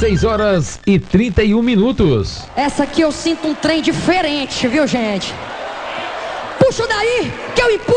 6 horas e 31 minutos. Essa aqui eu sinto um trem diferente, viu, gente? Puxa daí, que eu empurro.